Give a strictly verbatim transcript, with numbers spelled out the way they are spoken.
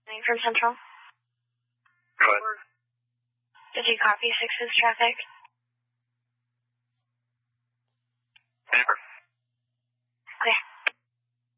From Central. Go ahead. Did you copy six's traffic?